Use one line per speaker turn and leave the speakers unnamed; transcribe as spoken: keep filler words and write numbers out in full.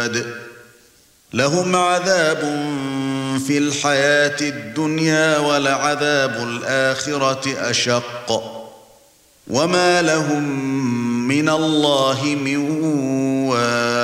العباد لهم عذاب في الحياة الدنيا ولعذاب الآخرة أشق وما لهم من الله من واق